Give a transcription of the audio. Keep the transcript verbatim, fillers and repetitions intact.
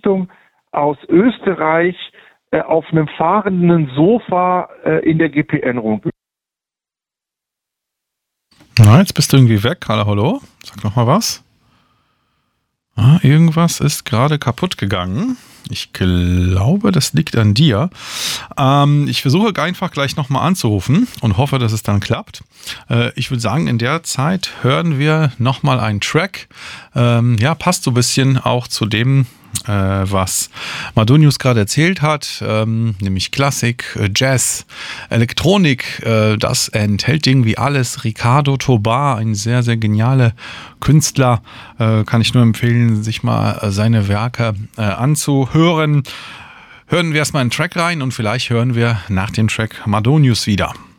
Richtung aus Österreich äh, auf einem fahrenden Sofa äh, in der G P N rum. Na, jetzt bist du irgendwie weg. Hallo, hallo. Sag noch mal was. Ah, irgendwas ist gerade kaputt gegangen. Ich glaube, das liegt an dir. Ähm, ich versuche einfach gleich nochmal anzurufen und hoffe, dass es dann klappt. Äh, ich würde sagen, in der Zeit hören wir nochmal einen Track. Ähm, ja, passt so ein bisschen auch zu dem, äh, was Madonius gerade erzählt hat, ähm, nämlich Klassik, äh, Jazz, Elektronik. Äh, das enthält irgendwie alles. Ricardo Tobar, ein sehr, sehr genialer Künstler. Äh, kann ich nur empfehlen, sich mal äh, seine Werke äh, anzuhören. Hören wir erstmal einen Track rein und vielleicht hören wir nach dem Track Madonius wieder.